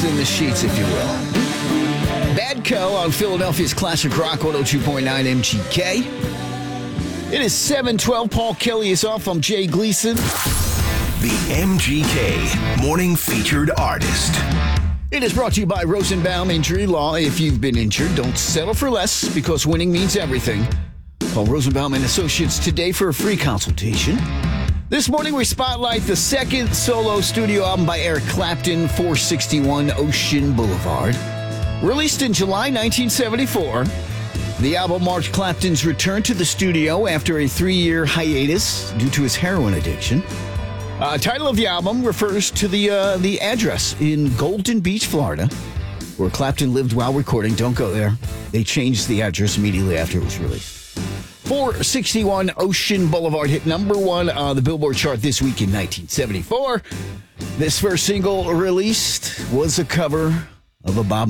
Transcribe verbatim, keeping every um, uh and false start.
dust in the sheets, if you will. Bad Co. on Philadelphia's Classic Rock one oh two point nine M G K. It is seven twelve. Paul Kelly is off. I'm Jay Gleason. The M G K Morning Featured Artist. It is brought to you by Rosenbaum Injury Law. If you've been injured, don't settle for less, because winning means everything. Call Rosenbaum and Associates today for a free consultation. This morning we spotlight the second solo studio album by Eric Clapton, four sixty-one Ocean Boulevard. Released in July nineteen seventy-four, the album marked Clapton's return to the studio after a three-year hiatus due to his heroin addiction. Uh, title of the album refers to the uh, the address in Golden Beach, Florida, where Clapton lived while recording. Don't go there. They changed the address immediately after it was released. four sixty-one Ocean Boulevard hit number one on the Billboard chart this week in nineteen seventy-four. This first single released was a cover of a Bob